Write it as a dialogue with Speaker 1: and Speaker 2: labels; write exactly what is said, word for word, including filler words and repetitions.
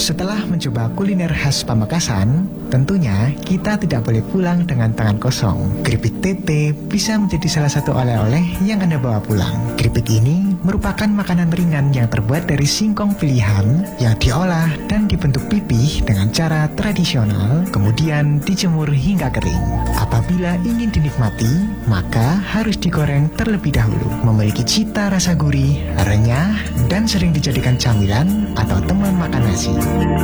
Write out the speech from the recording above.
Speaker 1: Setelah mencoba kuliner khas Pamekasan, tentunya kita tidak boleh pulang dengan tangan kosong. Keripik tete bisa menjadi salah satu oleh-oleh yang Anda bawa pulang. Keripik ini merupakan makanan ringan yang terbuat dari singkong pilihan yang diolah dan dibentuk pipih dengan cara tradisional, kemudian dijemur hingga kering. Apabila ingin dinikmati, maka harus digoreng terlebih dahulu. Memiliki cita rasa gurih, renyah, dan sering dijadikan camilan atau teman makan nasi.